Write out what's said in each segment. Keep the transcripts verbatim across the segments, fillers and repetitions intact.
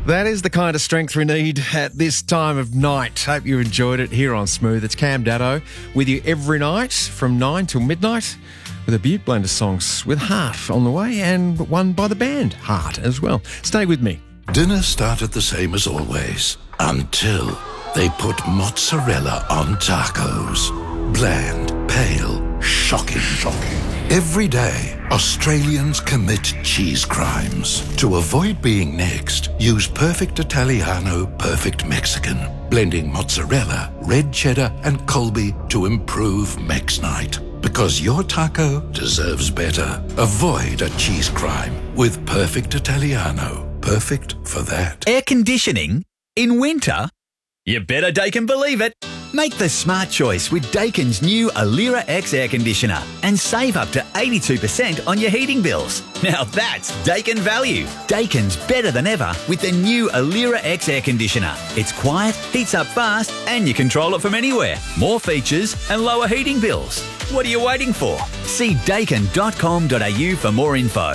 That is the kind of strength we need at this time of night. Hope you enjoyed it here on Smooth. It's Cam Daddo with you every night from nine till midnight with a Butte blend of songs with Heart on the way and one by the band Heart as well. Stay with me. Dinner started the same as always until they put mozzarella on tacos. Bland, pale, shocking, shocking. Every day, Australians commit cheese crimes. To avoid being next, use Perfect Italiano, Perfect Mexican, blending mozzarella, red cheddar, and Colby to improve Mex Night. Because your taco deserves better. Avoid a cheese crime with Perfect Italiano. Perfect for that. Air conditioning in winter? You better Daikin believe it. Make the smart choice with Daikin's new Alira X air conditioner and save up to eighty-two percent on your heating bills. Now that's Daikin value. Daikin's better than ever with the new Alira X air conditioner. It's quiet, heats up fast, and you control it from anywhere. More features and lower heating bills. What are you waiting for? See daikin dot com dot a u for more info.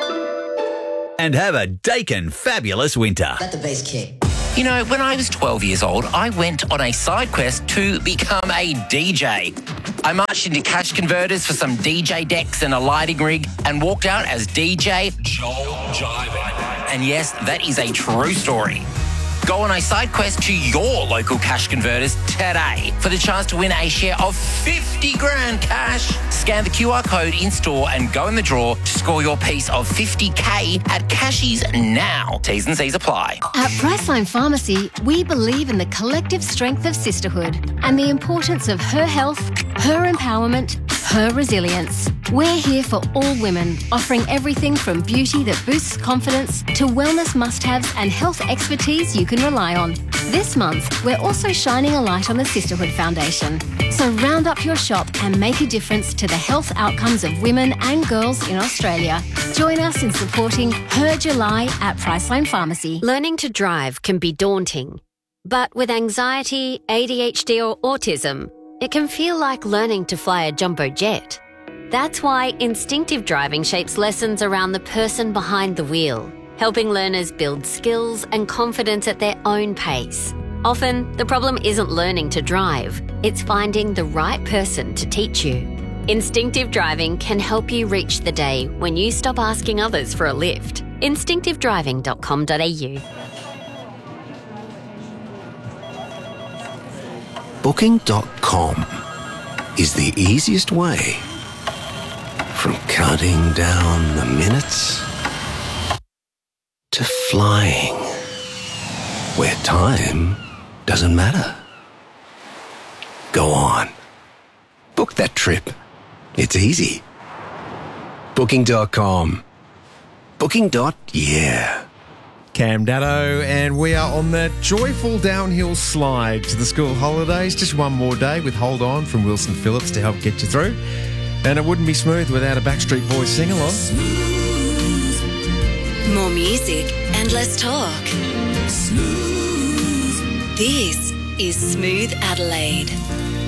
And have a Daikin fabulous winter. Let the bass kick. You know, when I was twelve years old, I went on a side quest to become a D J. I marched into Cash Converters for some D J decks and a lighting rig and walked out as D J Joel Jiving. And yes, that is a true story. Go on a side quest to your local Cash Converters today for the chance to win a share of fifty grand cash. Scan the Q R code in store and go in the draw to score your piece of fifty K at Cashies now. T's and C's apply. At Priceline Pharmacy, we believe in the collective strength of sisterhood and the importance of her health, her empowerment, her resilience. We're here for all women, offering everything from beauty that boosts confidence to wellness must-haves and health expertise you can rely on. This month, we're also shining a light on the Sisterhood Foundation. So round up your shop and make a difference to the health outcomes of women and girls in Australia. Join us in supporting Her July at Priceline Pharmacy. Learning to drive can be daunting, but with anxiety, A D H D or autism, it can feel like learning to fly a jumbo jet. That's why instinctive driving shapes lessons around the person behind the wheel, helping learners build skills and confidence at their own pace. Often, the problem isn't learning to drive, it's finding the right person to teach you. Instinctive driving can help you reach the day when you stop asking others for a lift. instinctive driving dot com dot a u. Booking dot com is the easiest way from counting down the minutes to flying, where time doesn't matter. Go on. Book that trip. It's easy. Booking dot com. Booking. Yeah. Cam Daddo, and we are on that joyful downhill slide to the school holidays. Just one more day with Hold On from Wilson Phillips to help get you through. And it wouldn't be smooth without a Backstreet Boys sing-along. More music and less talk. Smooth. This is Smooth Adelaide.